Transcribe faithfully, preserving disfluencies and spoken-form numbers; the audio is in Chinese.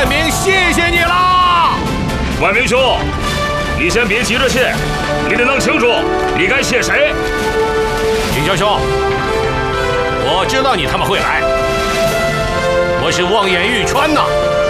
万明谢谢你啦！ 万明兄，你先别急着谢，你得弄清楚你该谢谁。 景霄兄，我知道你他妈会来，我是望眼欲穿呐。